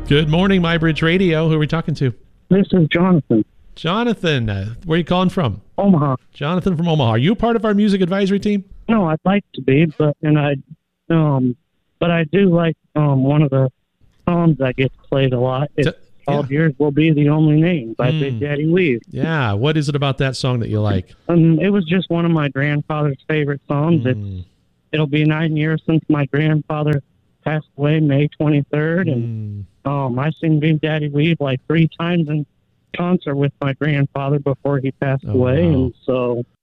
Good morning, MyBridge Radio. Who are we talking to? This is Jonathan. Jonathan, where are you calling from? Omaha. Jonathan from Omaha. Are you part of our music advisory team? No, I'd like to be, but I do like one of the songs that gets played a lot. It's called "Yours Will Be the Only Name" by Big Daddy Weave. Yeah, what is it about that song that you like? It was just one of my grandfather's favorite songs. It'll be 9 years since my grandfather passed away, May 23rd, and I sing Big Daddy Weave like 3 times in concert with my grandfather before he passed away, and so